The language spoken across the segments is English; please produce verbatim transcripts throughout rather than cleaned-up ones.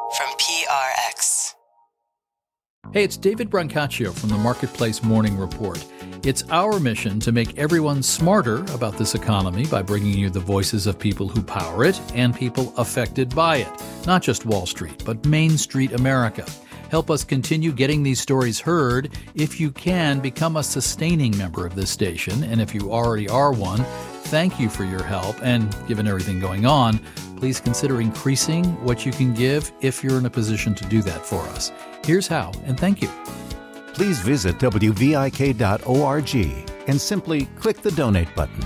from P R X. Hey, it's David Brancaccio from the Marketplace Morning Report. It's our mission to make everyone smarter about this economy by bringing you the voices of people who power it and people affected by it. Not just Wall Street, but Main Street America. Help us continue getting these stories heard. If you can, become a sustaining member of this station. And if you already are one, thank you for your help. And given everything going on, please consider increasing what you can give if you're in a position to do that for us. Here's how, and thank you. Please visit W V I K dot org and simply click the donate button.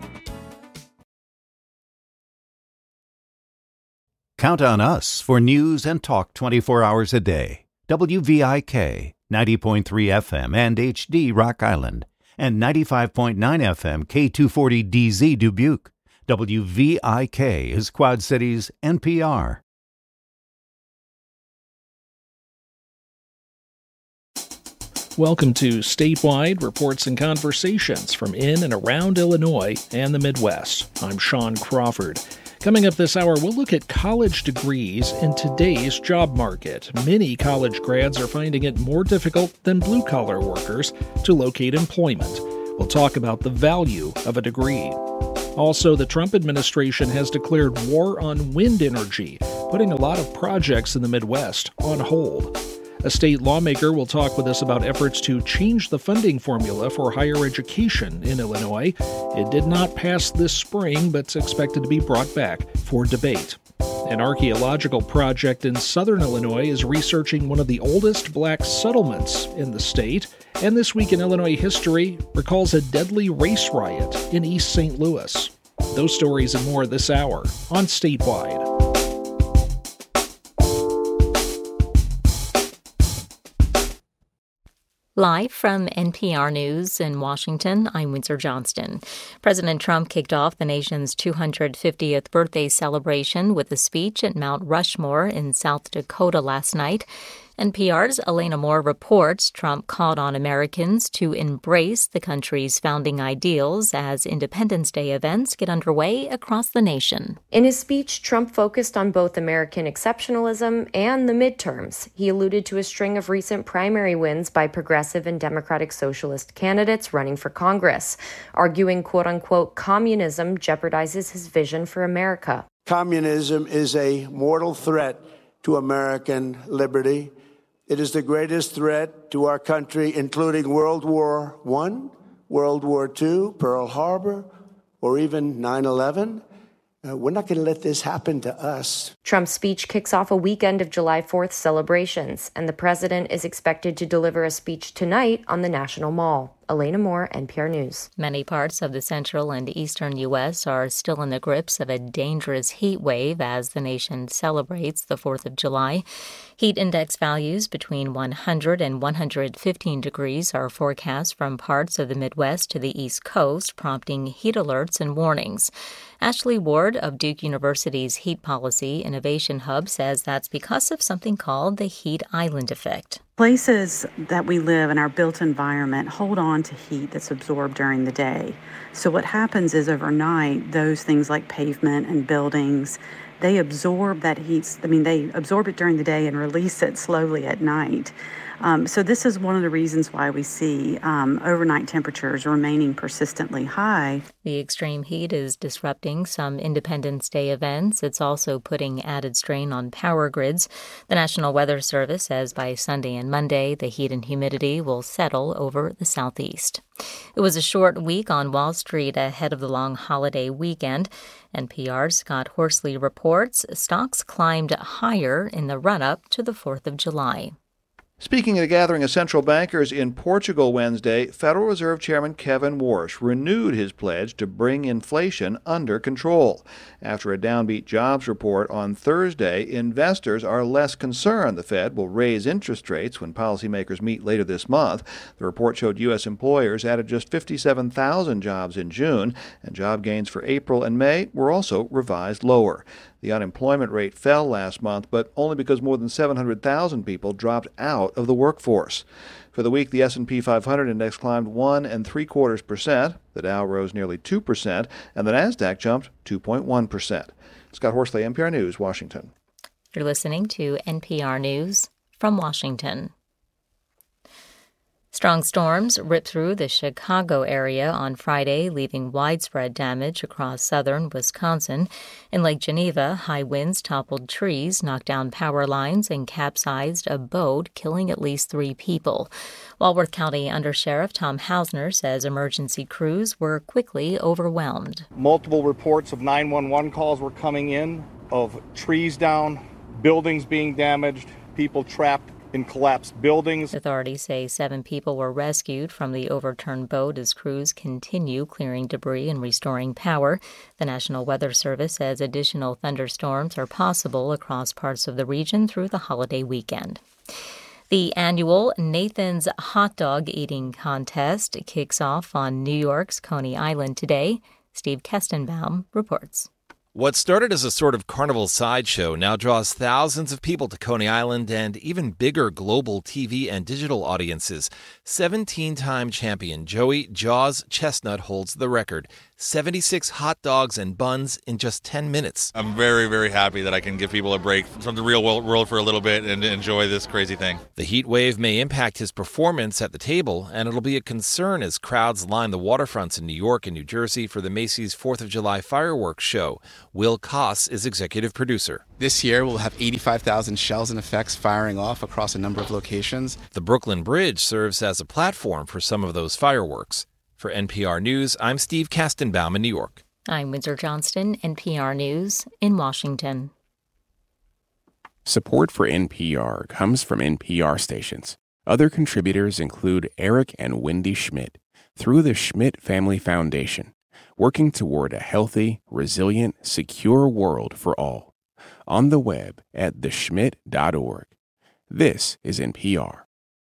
Count on us for news and talk twenty-four hours a day. W V I K, ninety point three F M and H D Rock Island, and ninety-five point nine F M K two forty D Z Dubuque. W V I K is Quad Cities N P R. Welcome to Statewide Reports and Conversations from in and around Illinois and the Midwest. I'm Sean Crawford. Coming up this hour, we'll look at college degrees in today's job market. Many college grads are finding it more difficult than blue-collar workers to locate employment. We'll talk about the value of a degree. Also, the Trump administration has declared war on wind energy, putting a lot of projects in the Midwest on hold. A state lawmaker will talk with us about efforts to change the funding formula for higher education in Illinois. It did not pass this spring, but it's expected to be brought back for debate. An archaeological project in southern Illinois is researching one of the oldest black settlements in the state. And This Week in Illinois History recalls a deadly race riot in East Saint Louis. Those stories and more this hour on Statewide. Live from N P R News in Washington, I'm Windsor Johnston. President Trump kicked off the nation's two hundred fiftieth birthday celebration with a speech at Mount Rushmore in South Dakota last night. N P R's Elena Moore reports Trump called on Americans to embrace the country's founding ideals as Independence Day events get underway across the nation. In his speech, Trump focused on both American exceptionalism and the midterms. He alluded to a string of recent primary wins by progressive and democratic socialist candidates running for Congress, arguing, quote-unquote, communism jeopardizes his vision for America. Communism is a mortal threat to American liberty. It is the greatest threat to our country, including World War One, World War Two, Pearl Harbor, or even nine eleven. Uh, we're not going to let this happen to us. Trump's speech kicks off a weekend of July fourth celebrations, and the president is expected to deliver a speech tonight on the National Mall. Elena Moore, N P R News. Many parts of the central and eastern U S are still in the grips of a dangerous heat wave as the nation celebrates the fourth of July. Heat index values between one hundred and one hundred fifteen degrees are forecast from parts of the Midwest to the East Coast, prompting heat alerts and warnings. Ashley Ward of Duke University's Heat Policy Innovation Hub says that's because of something called the heat island effect. Places that we live in our built environment hold on to heat that's absorbed during the day. So what happens is overnight, those things like pavement and buildings, they absorb that heat. I mean, they absorb it during the day and release it slowly at night. Um, so this is one of the reasons why we see um, overnight temperatures remaining persistently high. The extreme heat is disrupting some Independence Day events. It's also putting added strain on power grids. The National Weather Service says by Sunday and Monday, the heat and humidity will settle over the southeast. It was a short week on Wall Street ahead of the long holiday weekend. N P R's Scott Horsley reports stocks climbed higher in the run-up to the fourth of July. Speaking at a gathering of central bankers in Portugal Wednesday, Federal Reserve Chairman Kevin Warsh renewed his pledge to bring inflation under control. After a downbeat jobs report on Thursday, investors are less concerned the Fed will raise interest rates when policymakers meet later this month. The report showed U S employers added just fifty-seven thousand jobs in June, and job gains for April and May were also revised lower. The unemployment rate fell last month, but only because more than seven hundred thousand people dropped out of the workforce. For the week, the S and P five hundred index climbed one and three quarters percent. The Dow rose nearly two percent, and the Nasdaq jumped two point one percent. Scott Horsley, N P R News, Washington. You're listening to N P R News from Washington. Strong storms ripped through the Chicago area on Friday, leaving widespread damage across southern Wisconsin. In Lake Geneva, high winds toppled trees, knocked down power lines, and capsized a boat, killing at least three people. Walworth County Undersheriff Tom Hausner says emergency crews were quickly overwhelmed. Multiple reports of nine one one calls were coming in of trees down, buildings being damaged, people trapped in collapsed buildings. Authorities say seven people were rescued from the overturned boat as crews continue clearing debris and restoring power. The National Weather Service says additional thunderstorms are possible across parts of the region through the holiday weekend. The annual Nathan's Hot Dog Eating Contest kicks off on New York's Coney Island today. Steve Kestenbaum reports. What started as a sort of carnival sideshow now draws thousands of people to Coney Island and even bigger global T V and digital audiences. seventeen-time champion Joey Jaws Chestnut holds the record. seventy-six hot dogs and buns in just ten minutes. I'm very, very happy that I can give people a break from the real world for a little bit and enjoy this crazy thing. The heat wave may impact his performance at the table, and it'll be a concern as crowds line the waterfronts in New York and New Jersey for the Macy's fourth of July fireworks show. Will Koss is executive producer. This year, we'll have eighty-five thousand shells and effects firing off across a number of locations. The Brooklyn Bridge serves as a platform for some of those fireworks. For N P R News, I'm Steve Kestenbaum in New York. I'm Windsor Johnston, N P R News in Washington. Support for N P R comes from N P R stations. Other contributors include Eric and Wendy Schmidt through the Schmidt Family Foundation, working toward a healthy, resilient, secure world for all. On the web at the schmidt dot org. This is N P R.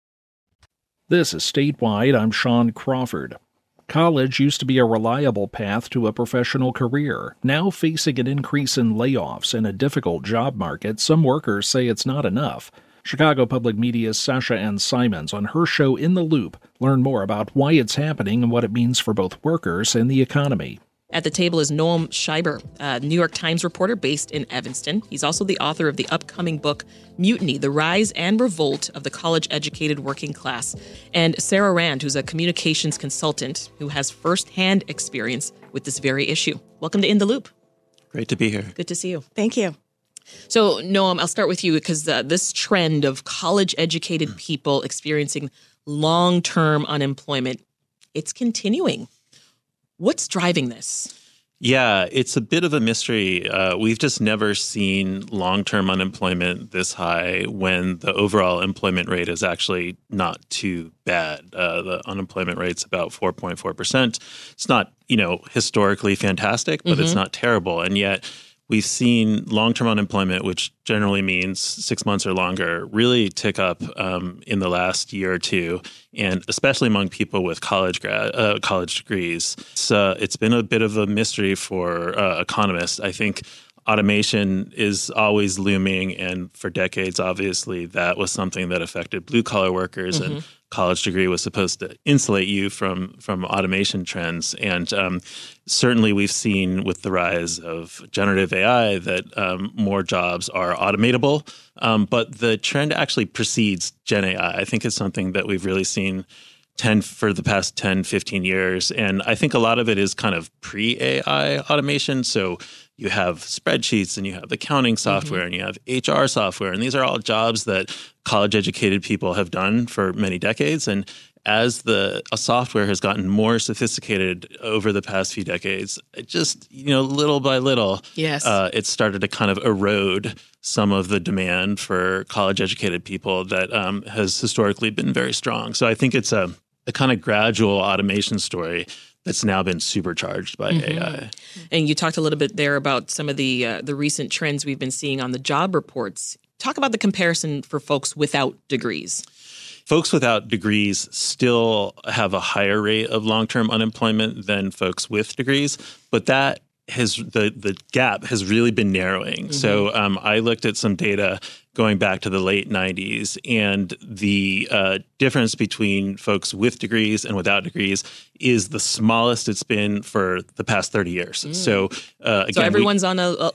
This is Statewide. I'm Sean Crawford. College used to be a reliable path to a professional career. Now facing an increase in layoffs and a difficult job market, some workers say it's not enough. Chicago Public Media's Sasha Ann Simons on her show In the Loop learned more about why it's happening and what it means for both workers and the economy. At the table is Noam Scheiber, a New York Times reporter based in Evanston. He's also the author of the upcoming book, Mutiny, The Rise and Revolt of the College-Educated Working Class. And Sarah Rand, who's a communications consultant who has firsthand experience with this very issue. Welcome to In the Loop. Great to be here. Good to see you. Thank you. So, Noam, I'll start with you because uh, this trend of college-educated people experiencing long-term unemployment, it's continuing. What's driving this? Yeah, it's a bit of a mystery. Uh, we've just never seen long-term unemployment this high when the overall employment rate is actually not too bad. Uh, the unemployment rate's about four point four percent. It's not, you know, historically fantastic, but mm-hmm. it's not terrible. And yet we've seen long-term unemployment, which generally means six months or longer, really tick up um, in the last year or two, and especially among people with college grad, uh, college degrees. So it's been a bit of a mystery for uh, economists. I think automation is always looming, and for decades, obviously, that was something that affected blue-collar workers, mm-hmm. and college degree was supposed to insulate you from from automation trends. And um, certainly we've seen with the rise of generative A I that um, more jobs are automatable, um, but the trend actually precedes Gen A I. I think it's something that we've really seen ten for the past ten, fifteen years. And I think a lot of it is kind of pre-A I automation. So you have spreadsheets and you have accounting software mm-hmm. and you have H R software. And these are all jobs that college-educated people have done for many decades. And as the a software has gotten more sophisticated over the past few decades, it just, you know, little by little, yes. uh, it started to kind of erode some of the demand for college-educated people that um, has historically been very strong. So I think it's a, a kind of gradual automation story that's now been supercharged by mm-hmm. A I. And you talked a little bit there about some of the uh, the recent trends we've been seeing on the job reports. Talk about the comparison for folks without degrees. Folks without degrees still have a higher rate of long-term unemployment than folks with degrees, but that has the the gap has really been narrowing. Mm-hmm. So um, I looked at some data going back to the late nineties, and the uh, difference between folks with degrees and without degrees is the smallest it's been for the past thirty years. Mm. So uh, again, so everyone's we, on a, a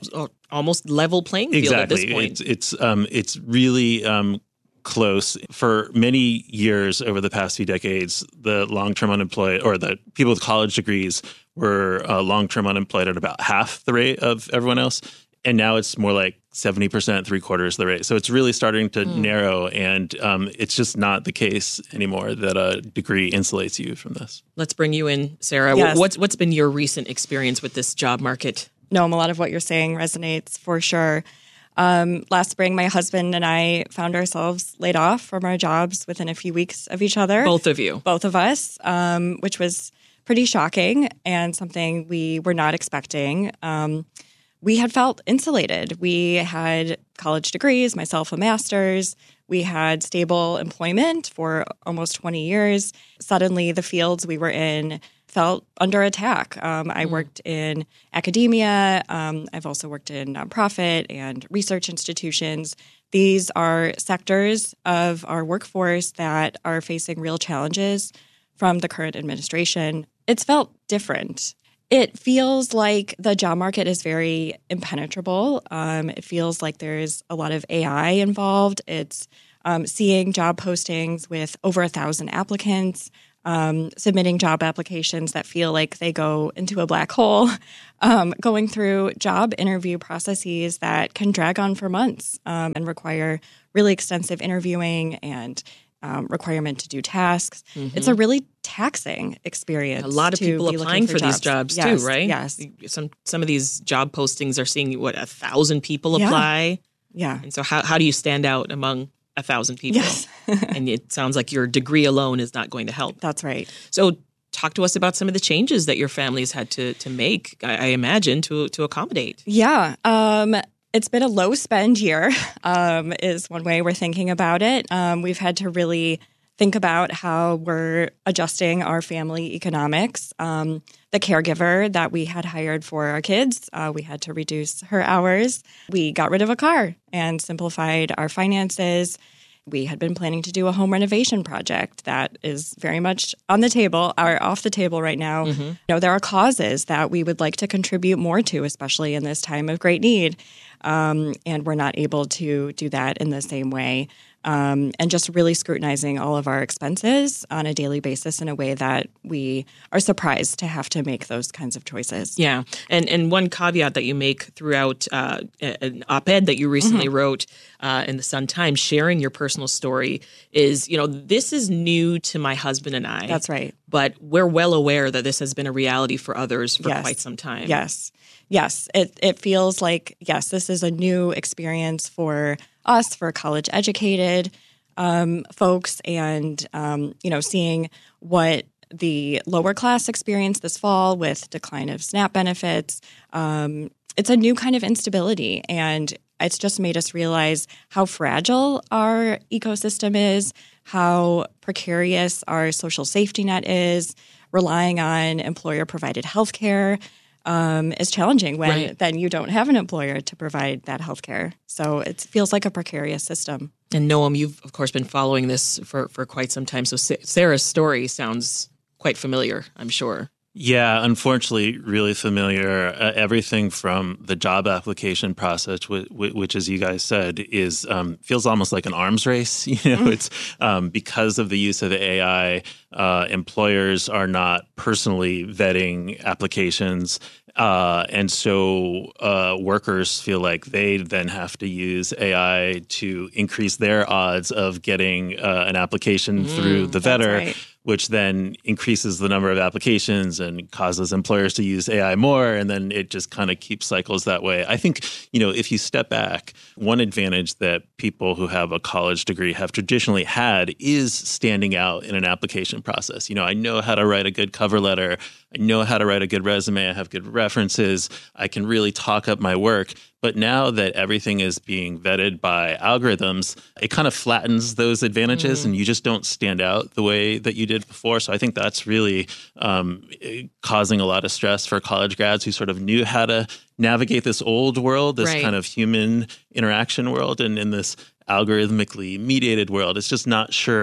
almost level playing field exactly. at this point. It's it's um it's really um close. For many years over the past few decades, the long-term unemployed or the people with college degrees were uh, long-term unemployed at about half the rate of everyone else. And now it's more like seventy percent, three quarters the rate. So it's really starting to mm. narrow. And um, it's just not the case anymore that a degree insulates you from this. Let's bring you in, Sarah. Yes. What's What's been your recent experience with this job market? No, a lot of what you're saying resonates for sure. Um, last spring, my husband and I found ourselves laid off from our jobs within a few weeks of each other. Both of you. Both of us, um, which was pretty shocking and something we were not expecting. Um, we had felt insulated. We had college degrees, myself a master's. We had stable employment for almost twenty years. Suddenly, the fields we were in felt under attack. Um, I mm. worked in academia. Um, I've also worked in nonprofit and research institutions. These are sectors of our workforce that are facing real challenges from the current administration. It's felt different. It feels like the job market is very impenetrable. Um, it feels like there's a lot of A I involved. It's um, seeing job postings with over a thousand applicants, um, submitting job applications that feel like they go into a black hole, um, going through job interview processes that can drag on for months um, and require really extensive interviewing and Um, requirement to do tasks. Mm-hmm. It's a really taxing experience. A lot of people applying for, for these jobs, yes, too, right? Yes. Some some of these job postings are seeing, what, a thousand people yeah. apply? Yeah. And so how, how do you stand out among a thousand people? Yes. And it sounds like your degree alone is not going to help. That's right. So talk to us about some of the changes that your families had to to make, I, I imagine, to to accommodate. Yeah. Um It's been a low spend year, um, is one way we're thinking about it. Um, we've had to really think about how we're adjusting our family economics. Um, the caregiver that we had hired for our kids, uh, we had to reduce her hours. We got rid of a car and simplified our finances. We had been planning to do a home renovation project that is very much on the table, or off the table right now. Mm-hmm. You know, there are causes that we would like to contribute more to, especially in this time of great need. Um, and we're not able to do that in the same way. Um, and just really scrutinizing all of our expenses on a daily basis in a way that we are surprised to have to make those kinds of choices. Yeah. And and one caveat that you make throughout uh, an op-ed that you recently mm-hmm. wrote uh, in the Sun-Times, sharing your personal story, is, you know, this is new to my husband and I. That's right. But we're well aware that this has been a reality for others for yes. quite some time. Yes. Yes. It, it feels like, yes, this is a new experience for us, for college-educated um, folks, and, um, you know, seeing what the lower class experienced this fall with decline of SNAP benefits. Um, it's a new kind of instability, and it's just made us realize how fragile our ecosystem is, how precarious our social safety net is. Relying on employer-provided health care Um, is challenging when right. then you don't have an employer to provide that health care. So it feels like a precarious system. And Noam, you've, of course, been following this for, for quite some time. So Sarah's story sounds quite familiar, I'm sure. Yeah, unfortunately, really familiar. Uh, everything from the job application process, w- w- which, as you guys said, is um, feels almost like an arms race. You know, mm. it's um, because of the use of the A I, uh, employers are not personally vetting applications. Uh, and so uh, workers feel like they then have to use A I to increase their odds of getting uh, an application mm, through the vetter, right. which then increases the number of applications and causes employers to use A I more. And then it just kind of keeps cycles that way. I think, you know, if you step back, one advantage that people who have a college degree have traditionally had is standing out in an application process. You know, I know how to write a good cover letter. I know how to write a good resume. I have good references. I can really talk up my work. But now that everything is being vetted by algorithms, it kind of flattens those advantages, mm. and you just don't stand out the way that you did before. So I think that's really um, causing a lot of stress for college grads who sort of knew how to navigate this old world, this right. kind of human interaction world, and in this algorithmically mediated world. It's just not sure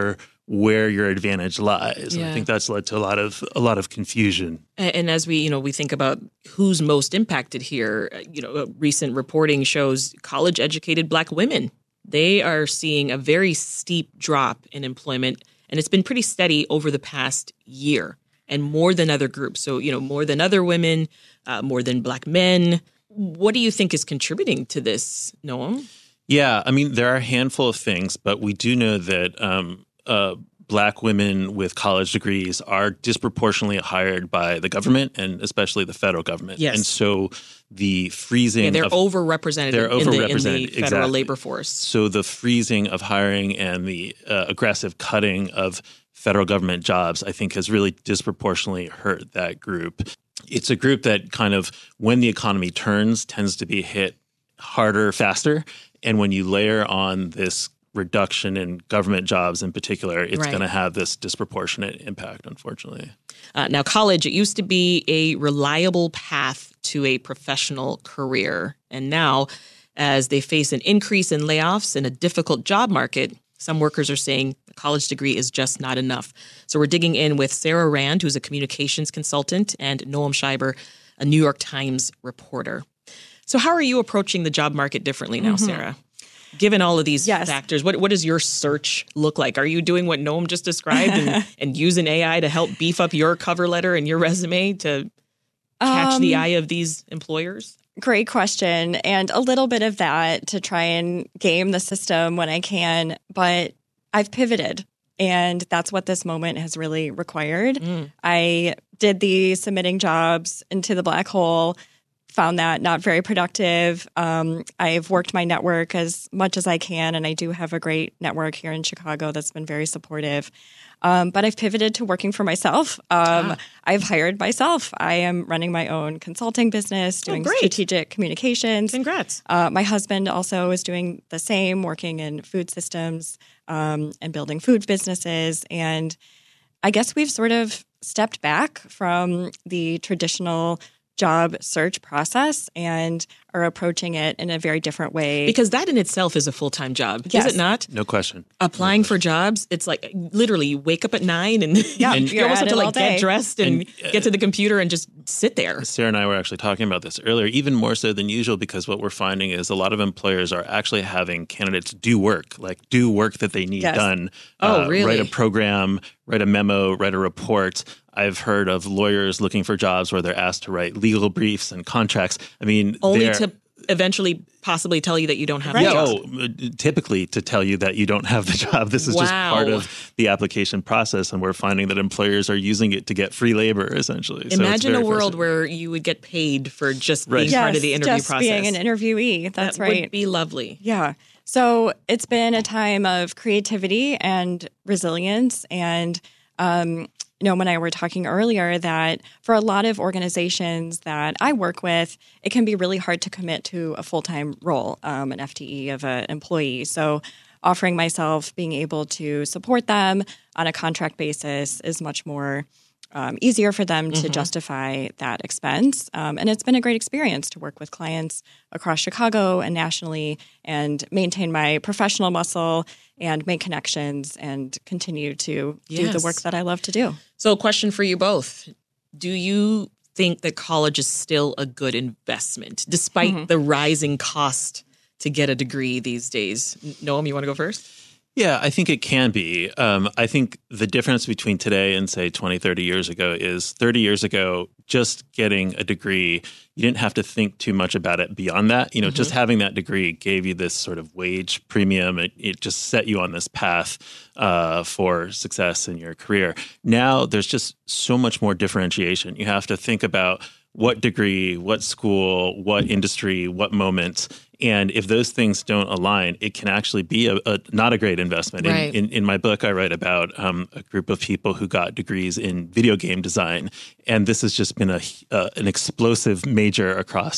where your advantage lies. Yeah. And I think that's led to a lot of a lot of confusion. And, and as we, you know, we think about who's most impacted here, you know, recent reporting shows college-educated Black women. They are seeing a very steep drop in employment, and it's been pretty steady over the past year, and more than other groups. So, you know, more than other women, uh, more than Black men. What do you think is contributing to this, Noam? Yeah, I mean, there are a handful of things, but we do know that um, uh, Black women with college degrees are disproportionately hired by the government and especially the federal government. Yes. And so the freezing Yeah, they're of, overrepresented, they're in, the, in overrepresented, the federal exactly. labor force. So the freezing of hiring and the uh, aggressive cutting of federal government jobs, I think, has really disproportionately hurt that group. It's a group that kind of, when the economy turns, tends to be hit harder, faster. And when you layer on this reduction in government jobs in particular, it's Right. going to have this disproportionate impact, unfortunately. Uh, now, college, it used to be a reliable path to a professional career. And now, as they face an increase in layoffs and a difficult job market, some workers are saying a college degree is just not enough. So we're digging in with Sarah Rand, who's a communications consultant, and Noam Scheiber, a New York Times reporter. So how are you approaching the job market differently now, Mm-hmm. Sarah? Given all of these Yes. factors, what what does your search look like? Are you doing what Noam just described and, and using A I to help beef up your cover letter and your resume to catch Um, the eye of these employers? Great question. And a little bit of that to try and game the system when I can. But I've pivoted. And that's what this moment has really required. Mm. I did the submitting jobs into the black hole, found that not very productive. Um, I've worked my network as much as I can, and I do have a great network here in Chicago that's been very supportive. Um, but I've pivoted to working for myself. Um, Ah. I've hired myself. I am running my own consulting business, doing great. strategic communications. Congrats. Uh, my husband also is doing the same, working in food systems um, and building food businesses. And I guess we've sort of stepped back from the traditional job search process and are approaching it in a very different way. Because that in itself is a full-time job, Yes. is it not? No question. Applying for jobs, it's like literally you wake up at nine and, Yeah, you you're almost at have to it all like day. get dressed and, And, uh, get to the computer and just sit there. Sarah and I were actually talking about this earlier, even more so than usual, because what we're finding is a lot of employers are actually having candidates do work, like do work that they need Yes. done. Oh, really? Write a program, write a memo, write a report. I've heard of lawyers looking for jobs where they're asked to write legal briefs and contracts. I mean, Only they're- to eventually possibly tell you that you don't have Right. the Yeah, job. oh, uh, typically to tell you that you don't have the job. This is just Wow. part of the application process, and we're finding that employers are using it to get free labor, essentially. So it's Imagine a very world frustrating. where you would get paid for just Right. being yes, part of the interview just process. being an interviewee. That's that right. would be lovely. Yeah. So it's been a time of creativity and resilience. And, um, you know, when I were talking earlier that for a lot of organizations that I work with, it can be really hard to commit to a full-time role, um, an F T E of an employee. So offering myself, being able to support them on a contract basis is much more Um, easier for them to Mhm. justify that expense. Um, and it's been a great experience to work with clients across Chicago and nationally and maintain my professional muscle and make connections and continue to do the Yes. work that I love to do. So, a question for you both. Do you think that college is still a good investment despite Mhm. the rising cost to get a degree these days? Noam, you want to go first? Yeah, I think it can be. Um, I think the difference between today and, say, twenty, thirty years ago is thirty years ago, just getting a degree, you didn't have to think too much about it beyond that. You know, just having that degree gave you this sort of wage premium. It, it just set you on this path uh, for success in your career. Now, there's just so much more differentiation. You have to think about what degree, what school, what industry, what moment. And if those things don't align, it can actually be a, a not a great investment. Right. In, in, in my book, I write about um, a group of people who got degrees in video game design. And this has just been a, uh, an explosive major across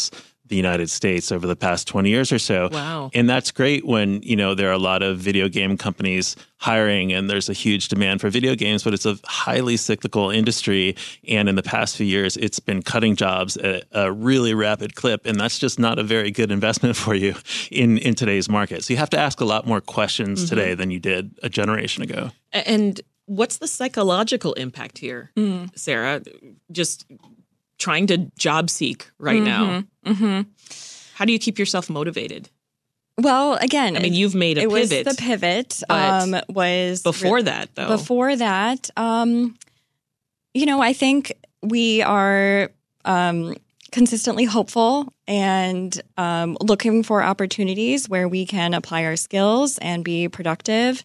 the United States over the past twenty years or so. Wow. And that's great when, you know, there are a lot of video game companies hiring and there's a huge demand for video games, but it's a highly cyclical industry. And in the past few years, it's been cutting jobs at a really rapid clip. And that's just not a very good investment for you in, in today's market. So you have to ask a lot more questions mm-hmm. today than you did a generation ago. And what's the psychological impact here, mm. Sarah? Just trying to job seek right mm-hmm. now. Mm-hmm. How do you keep yourself motivated? Well, again, I mean, you've made a it pivot. It was the pivot. Um, was before that, though. Before that, um, you know, I think we are um, consistently hopeful and um, looking for opportunities where we can apply our skills and be productive.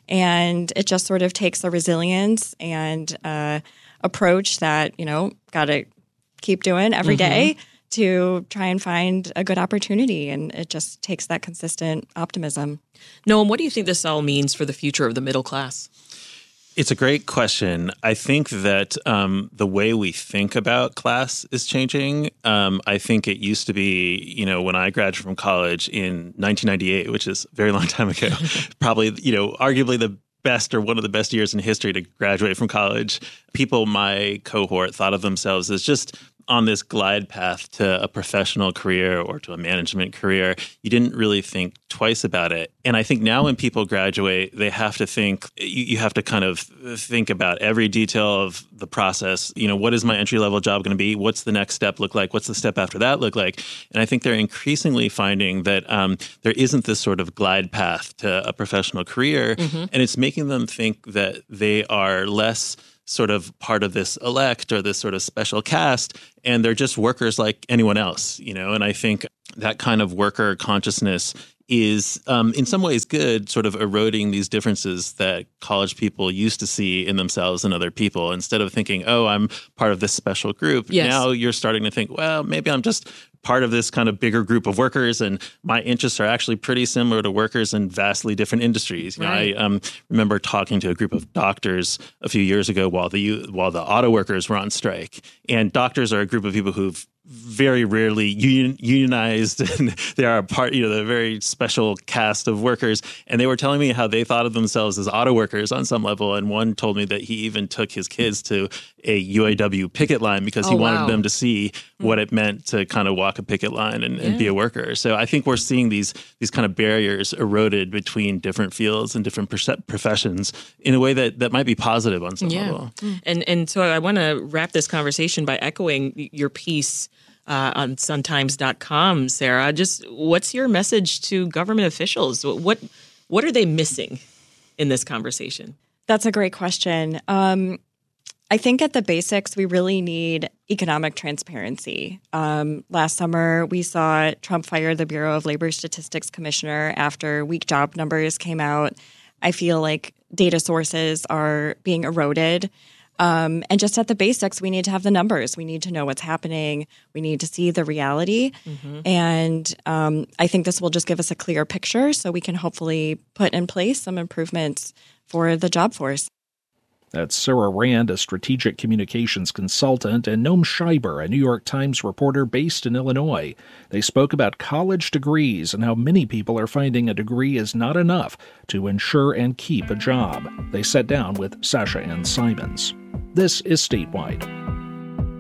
And it just sort of takes a resilience and uh, approach that, you know, got to keep doing every mm-hmm. day to try and find a good opportunity. And it just takes that consistent optimism. Noam, what do you think this all means for the future of the middle class? It's a great question. I think that um, the way we think about class is changing. Um, I think it used to be, you know, when I graduated from college in nineteen ninety-eight, which is a very long time ago, probably, you know, arguably the best or one of the best years in history to graduate from college. People my cohort thought of themselves as just on this glide path to a professional career or to a management career. You didn't really think twice about it. And I think now when people graduate, they have to think, you, you have to kind of think about every detail of the process. You know, what is my entry-level job going to be? What's the next step look like? What's the step after that look like? And I think they're increasingly finding that um, there isn't this sort of glide path to a professional career. Mm-hmm. And it's making them think that they are less sort of part of this elect or this sort of special caste, and they're just workers like anyone else, you know? And I think that kind of worker consciousness is um, in some ways good, sort of eroding these differences that college people used to see in themselves and other people. Instead of thinking, oh, I'm part of this special group, yes. Now you're starting to think, well, maybe I'm just part of this kind of bigger group of workers, and my interests are actually pretty similar to workers in vastly different industries. You right. know, I um, remember talking to a group of doctors a few years ago while the while the auto workers were on strike. And doctors are a group of people who've very rarely union, unionized, and they are a part, you know, the very special cast of workers. And they were telling me how they thought of themselves as auto workers on some level. And one told me that he even took his kids to a U A W picket line because he oh, wanted wow. them to see what it meant to kind of walk a picket line and, yeah. and be a worker. So I think we're seeing these these kind of barriers eroded between different fields and different perce- professions in a way that, that might be positive on some yeah. level. And and so I want to wrap this conversation by echoing your piece uh, on sun times dot com, Sarah. Just what's your message to government officials? What what are they missing in this conversation? That's a great question. Um, I think at the basics, we really need economic transparency. Um, last summer, we saw Trump fire the Bureau of Labor Statistics commissioner after weak job numbers came out. I feel like data sources are being eroded. Um, and just at the basics, we need to have the numbers. We need to know what's happening. We need to see the reality. Mm-hmm. And um, I think this will just give us a clear picture so we can hopefully put in place some improvements for the job force. That's Sarah Rand, a strategic communications consultant, and Noam Scheiber, a New York Times reporter based in Illinois. They spoke about college degrees and how many people are finding a degree is not enough to ensure and keep a job. They sat down with Sasha Ann Simons. This is Statewide.